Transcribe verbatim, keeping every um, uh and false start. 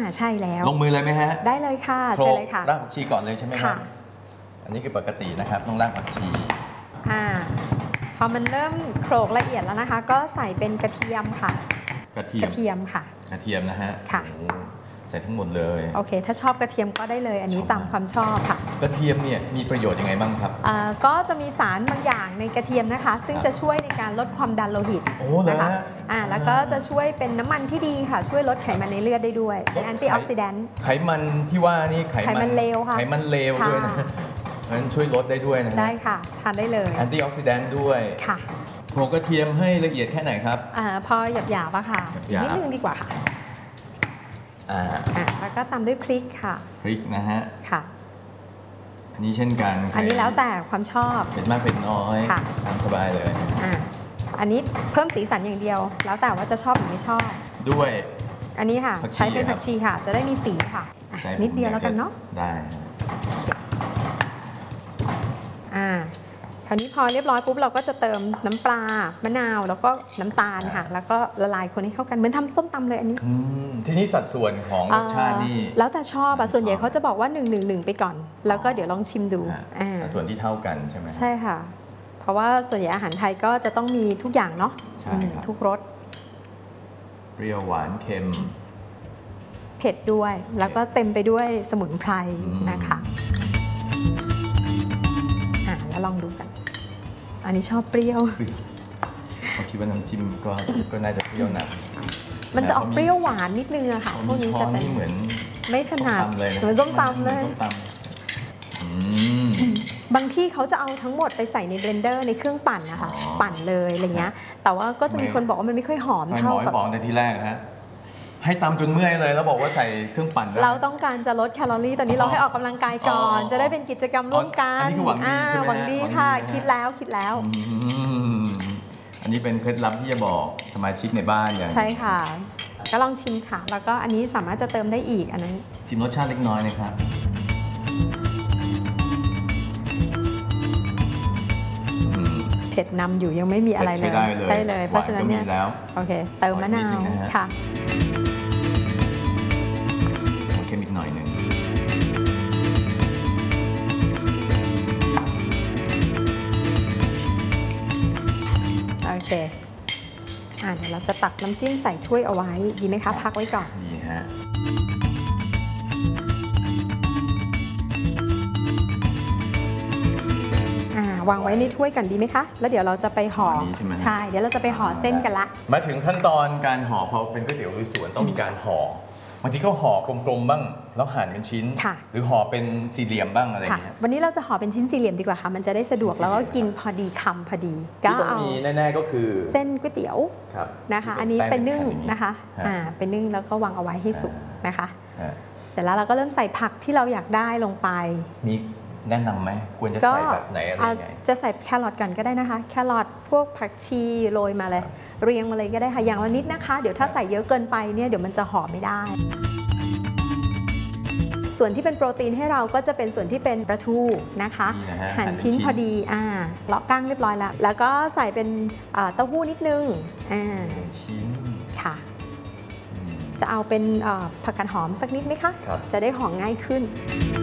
ใช่แล้วลงมือเลยไหมฮะได้เลยค่ะใช่เลยค่ะรากผักชีก่อนเลยใช่ไหมครับอันนี้คือปกตินะครับต้องรากผักชีอ่าพอมันเริ่มโขลกละเอียดแล้วนะคะก็ใส่เป็นกระเทียมค่ะกระเทียมกระเทียมค่ะกระเทียมนะฮะค่ะใส่ทั้งหมดเลยโอเคถ้าชอบกระเทียมก็ได้เลยอันนี้ตามความชอบค่ะกระเทียมเนี่ยมีประโยชน์ยังไงบ้างครับก็จะมีสารบางอย่างในกระเทียมนะคะซึ่งจะช่วยในการลดความดันโลหิตนะคะอ่าแล้วก็จะช่วยเป็นน้ำมันที่ดีค่ะช่วยลดไขมันในเลือดได้ด้วยเป็นแอนตี้ออกซิแดนต์ไขมันที่ว่านี่ไขมันเลวค่ะไขมันเลวด้วยนะงั้นช่วยลดได้ด้วยนะได้ค่ะทานได้เลยแอนตี้ออกซิแดนต์ด้วยค่ะโขลกกระเทียมให้ละเอียดแค่ไหนครับอ่าพอหยาบๆอะค่ะนิดนึงดีกว่าค่ะอ่าแล้วก็ตามด้วยพริกค่ะพริกนะฮะค่ะอันนี้เช่นกันอันนี้แล้วแต่ความชอบเผ็ดมากเผ็ดน้อยตามสบายเลยอ่าอันนี้เพิ่มสีสันอย่างเดียวแล้วแต่ว่าจะชอบหรือไม่ชอบด้วยอันนี้ค่ะใช้เป็นผักชีค่ะจะได้มีสีค่ะนิดเดียวแล้วกันเนาะได้อ่าคราวนี้พอเรียบร้อยปุ๊บเราก็จะเติมน้ำปลามะนาวแล้วก็น้ำตาลค่ะแล้วก็ละลายคนให้เข้ากันเหมือนทำส้มตำเลยอันนี้ทีนี้สัดส่วนของรสชาตินี่แล้วแต่ชอบอ่ะส่วนใหญ่เขาจะบอกว่าหนึ่งหนึ่งหนึ่งไปก่อนแล้วก็เดี๋ยวลองชิมดูส่วนที่เท่ากันใช่ไหมใช่ค่ะเพราะว่าส่วนใหญ่อาหารไทยก็จะต้องมีทุกอย่างเนาะทุกรสเปรี้ยวหวานเค็มเผ็ดด้วยแล้วก็เต็มไปด้วยสมุนไพรนะคะอ่ะแล้วลองดูกันอันนี้ชอบเปรี้ยวผมคิดว่าน้ำจิ้มก็ก็น่าจะเปรี้ยวหนักมันจะออกเปรี้ยวหวานนิดนึงอะค่ะพวกนี้จะเป็นเหมือนไม่ถนัดเหมือนส้มตำเลยบางที่เขาจะเอาทั้งหมดไปใส่ในเบลนเดอร์ในเครื่องปั่นนะคะปั่นเลยอะไรเงี้ยแต่ว่าก็จะมีคนบอกว่ามันไม่ค่อยหอมเท่ากับบอกในที่แรกฮะให้ตำจนเมื่อยเลยแล้วบอกว่าใส่เครื่องปั่นเราต้องการจะลดแคลอรี่ตอนนี้เราให้ออกกำลังกายก่อนจะได้เป็นกิจกรรมร่วมกันอันนี้คือหวังดีใช่ไหมหวังดีค่ะคิดแล้วคิดแล้วอันนี้เป็นเคล็ดลับที่จะบอกสมาชิกในบ้านอย่างใช่ค่ะก็ลองชิมค่ะแล้วก็อันนี้สามารถจะเติมได้อีกอันนั้นชิมรสชาติเล็กน้อยนะครับเผ็ดนำอยู่ยังไม่มีอะไรเลยใช่เลยเพราะฉะนั้นเนี่ยโอเคเติมมะนาวค่ะเค็มอีกหน่อยหนึ่งโอเคอ่ะเดี๋ยวเราจะตักน้ำจิ้มใส่ถ้วยเอาไว้ดีไหมคะพักไว้ก่อนดีฮะวางไว้ในถ้วยกันดีไหมคะแล้วเดี๋ยวเราจะไปห่อใช่เดี๋ยวเราจะไปห่อเส้นกันละมาถึงขั้นตอนการห่อพอเป็นก๋วยเตี๋ยวลุยสวนต้องมีการห่อบางทีก็ห่อกลมๆบ้างแล้วหั่นเป็นชิ้นหรือห่อเป็นสี่เหลี่ยมบ้างอะไรอย่างเงี้ยวันนี้เราจะห่อเป็นชิ้นสี่เหลี่ยมดีกว่าค่ะมันจะได้สะดวกแล้วก็กินพอดีคำพอดีก็ต้องมีแน่ๆก็คือเส้นก๋วยเตี๋ยวนะคะอันนี้เป็นนึ่งนะคะอ่าเป็นนึ่งแล้วก็วางเอาไว้ให้สุกนะคะเสร็จแล้วเราก็เริ่มใส่ผักที่เราอยากได้ลงไปมีแนะนำไหมควรจะใส่แบบไหนอะไรไงจะใส่แครอทกันก็ได้นะคะแครอทพวกผักชีโรยมาเลยเรียงมาเลยก็ได้ค่ะอย่างละนิดนะคะเดี๋ยวถ้าใส่เยอะเกินไปเนี่ยเดี๋ยวมันจะห่อไม่ได้ส่วนที่เป็นโปรตีนให้เราก็จะเป็นส่วนที่เป็นปลาทูนะคะหั่นชิ้นพอดีอ่าเลาะก้างเรียบร้อยแล้วแล้วก็ใส่เป็นเต้าหู้นิดนึงอ่าชิ้นค่ะจะเอาเป็นผักกาดหอมสักนิดไหมคะจะได้ห่อง่ายขึ้น